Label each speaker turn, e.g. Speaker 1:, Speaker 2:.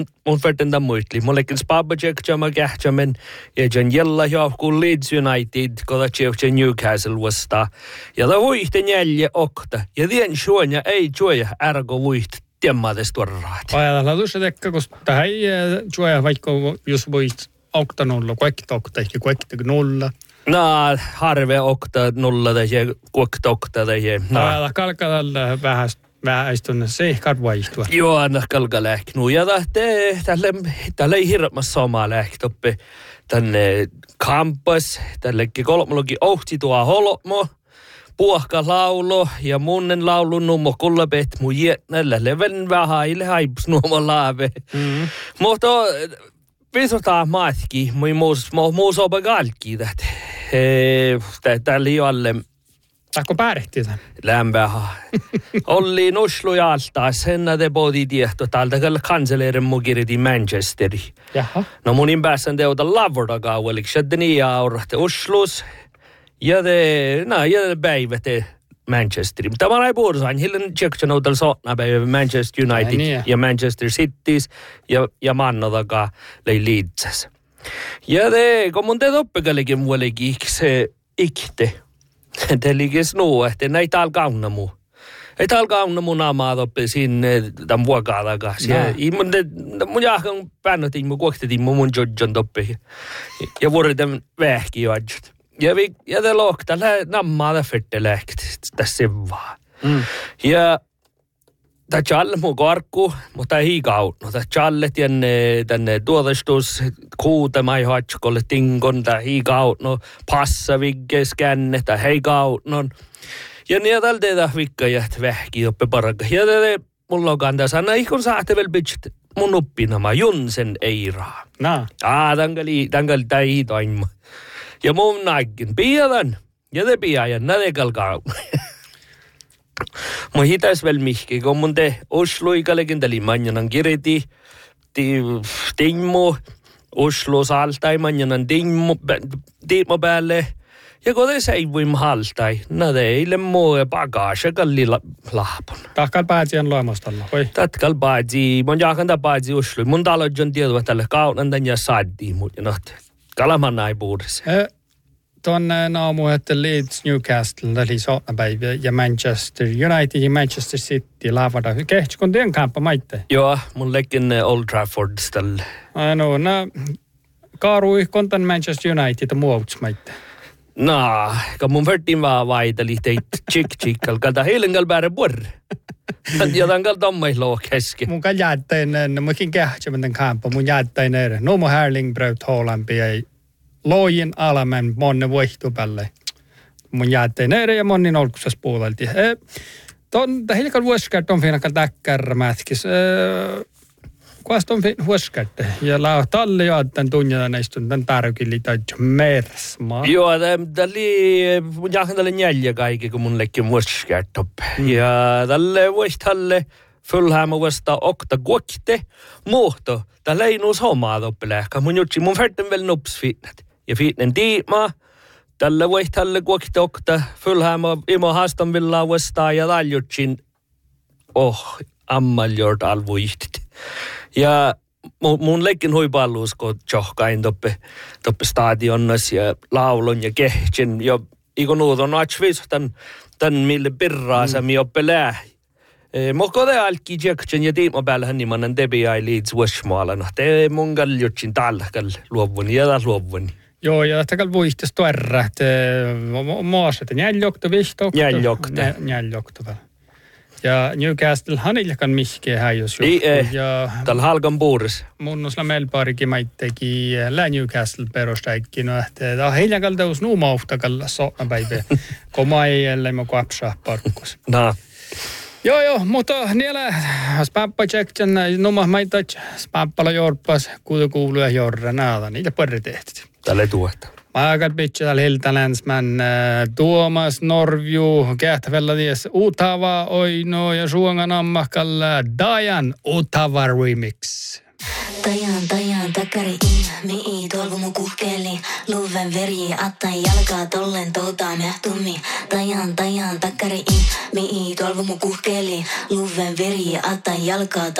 Speaker 1: mun färten tämän muistli. Mullekin spabajek jama kähtsämen ja jan jella johku Leeds United, koda tjevtse Newcastle vasta. Ja da vuihte neljä okta. Ja tien suoja ei juoja ärgo vuihte tiemmades tuorraat.
Speaker 2: Ajatella tuossa tekkä, koska tähän ei juoja vaikka jos vuihte okta nolla, kaikki okta, ehkä kaikki nolla.
Speaker 1: No, harve okta nolla tai kuokta okta tai
Speaker 2: ajatella kalkalla vähäistön sehkar vaihtua.
Speaker 1: Joo, anna kalka lähknu. Ja tälle ei hirmas sama lähtoppe tänne kampas, tällekin kolmologi ohti tuo holmo, puhka laulo ja munnen laulun nummo kullapet mu jätnällä leven vähäille haips nuoma laave. Mutta visotaan matki, muu sopa kalki tätä. Tällä ei ole
Speaker 2: Tahko päärehti tämän?
Speaker 1: Lämpää. Olli nusluja alta, senna te podi tiehto täältä kanseleiden mukiriti Manchesteri.
Speaker 2: Jaha.
Speaker 1: No munin päässän teota lavorda kauelik, sieltä niin aurahte Oslus ja te päivät Manchesteri. Mutta mä näin puhutaan, hillen tjekkän outal sotna päivä Manchester United ja Manchester Cities ja mannotaka lei Leedses. Ja te, kun mun te toppekalikin muollekin se ikte. Te liikes nuu, että näitä alkaa unnamu. Ei alkaa unnamu naamaa toppe sinne tämän vuokaadakas. Mun jahkan päännotin mun kuoktetin mun jodjon toppe. Ja vuoritan vähki joadjot. Ja te lohta nammaa da fette lähkt. Tässä vaan. Ja tämä tjalle mun korkku, mutta ei kautno. Tämä tjalle tänne tuotastus kuutema ei hatskolle tingon, tämä ei kautno. Passavigge, skänne, tämä ei kautno. Ja niin tällä teitä vikkajat vähki oppe parakka. Ja mulla on kantaa sana, ihkon saatte vielä bitchet mun uppinama, Junsen Eiraa. Tankali tai toimma. Ja mun näkin, piadan. Ja te piajan, näde kalkaa. Mä hitäis vielä mihki, kun mun te Osloikalekin tali manjanan kiriti, Timmo, Oslo saltai manjanan Timmo päälle. Ja kun te seivuim haltai, näde eile muu ja bagage kalli lahpun.
Speaker 2: Tahkal päätsi on loimastalla, oi?
Speaker 1: Tatkal päätsi, mun jaakanta päätsi Oslo. Mun talodjon tiedua tälle kaunan ja saddi, mutta noht, kalaman näin puudessa.
Speaker 2: Tuonne naamu, että Leeds Newcastle oli sootnapäivä ja Manchester United ja Manchester City laavada. Kehtsikon tien kamppa maitte?
Speaker 1: Joo, mun lekin Old Trafford tälle.
Speaker 2: No, kaarui kontan Manchester United muuts maitte.
Speaker 1: No, kun mun vertin vaan vaiteli teit tjik-tjikkal, kalta heilengal pääre porre. Ja tankal tommailua keski.
Speaker 2: Mun kan jättäin, mäkin kehtsikon tämän kamppa, mun jättäin eri. No mun Härlingbröt Hollampi ei. Loojin alamen monne voihtupälle. Mun jäättein eri ja monnin olkusas puolelti. Tuon hilkal vuosikert on fiinakal täkkärmätkis. Kuast on vuosikert. Ja talli joattain tunnjata näistun tämän tärkili tai mersmaa.
Speaker 1: Joo, mun jahkan tälle neljä kaikki, kun mun lekki vuosikert op. Ja tälle vuostalle Fulham vasta okta kuokte muhto. Tällä ei nuus hommaa toppelehka. Mun jutsi mun färten vielä nups fiitnet. Ja fiitnen tiimaa. Tällä voi tälle kuokte okta. Fulham imo haastan villaa vastaan ja tällä jutsin. Ammaljord alvuihtit. Ja mun leikin huipalluus, kun johkain toppe stadionnas ja laulon ja kehtsin. Ja ikon nuuton atsvis tän mille pirraasami oppe lää. Mutta te alki tjekkän ja tiima päällähän nimanen tebi ai Leeds Westmaalana. Te mun kaljutsin tallakal luovuni ja taas luovuni.
Speaker 2: Joo, ja takal vuihtis tuerra, että maasat jäljokta vihto. Jäljokta. Ja Newcastle haniljakan mihkeä häijos.
Speaker 1: Ei, tällä halkan puuris.
Speaker 2: Mun osla melpaarikin maitteki lää Newcastle perustäikki. No, että hiljakal teus nuumauhtakalla soona päivä. Koma ei jälle mä kuapsaa parkkus. Joo, mutta niillä spappa tjekkän, numma maitat spappala jorpas, kuuluja jorra naada, niitä pari tehty.
Speaker 1: Tälle tuota.
Speaker 2: Maakat pitkä täällä Hiltalänsmän, Tuomas Norvju, kähtävällä ties Utava, Oino ja Suongan ammakalla Dajan Utava Remix.
Speaker 3: Tajan takkari mi'i tolvumu kuhkeli luven veri attain jalkaa tollen mehtummi. Tajan takkari mi'i tolvumu kuhkeli luven veri attain jalkaa